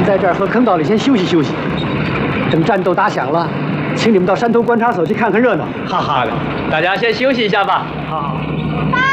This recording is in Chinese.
在这儿和坑道里先休息休息，等战斗打响了，请你们到山头观察所去看看热闹。 哈哈的，大家先休息一下吧。 好。